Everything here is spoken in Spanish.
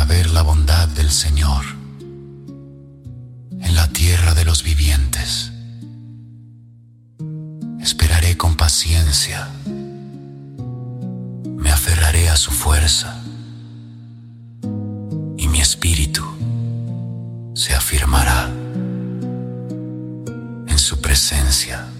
para ver la bondad del Señor en la tierra de los vivientes. Esperaré con paciencia, me aferraré a su fuerza y mi espíritu se afirmará en su presencia.